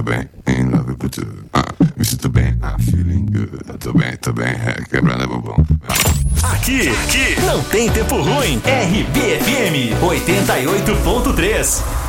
tô bem. In love with you. Me sinto bem. Feeling good. Tô bem. Quebrando é bobão. Aqui não tem tempo ruim. RBFM 88.3.